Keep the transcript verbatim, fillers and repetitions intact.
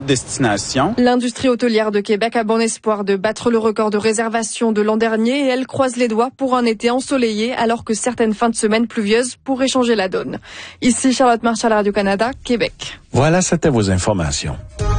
Destination. L'industrie hôtelière de Québec a bon espoir de battre le record de réservation de l'an dernier et elle croise les doigts pour un été ensoleillé alors que certaines fins de semaine pluvieuses pourraient changer la donne. Ici Charlotte Marchal, Radio-Canada, Québec. Voilà, c'était vos informations.